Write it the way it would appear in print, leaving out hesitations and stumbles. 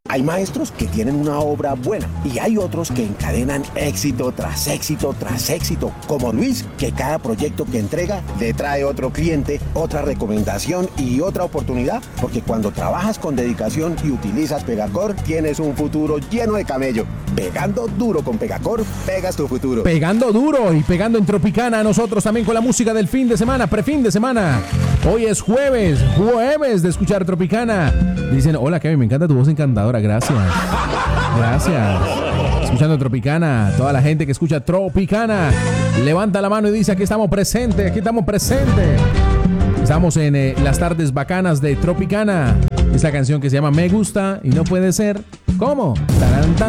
Hay maestros que tienen una obra buena y hay otros que encadenan éxito tras éxito tras éxito, como Luis, que cada proyecto que entrega le trae otro cliente, otra recomendación y otra oportunidad, porque cuando trabajas con dedicación y utilizas Pegacor, tienes un futuro lleno de camello. Pegando duro con Pegacor, pegas tu futuro. Pegando duro y pegando en Tropicana, nosotros también con la música del fin de semana, prefin de semana. Hoy es jueves de escuchar Tropicana. Dicen, hola Kevin, me encanta tu voz encantadora, gracias. Escuchando Tropicana, toda la gente que escucha Tropicana, levanta la mano y dice, aquí estamos presentes. Estamos en las tardes bacanas de Tropicana. Esta canción que se llama Me Gusta y No Puede Ser. ¿Cómo? Tarán,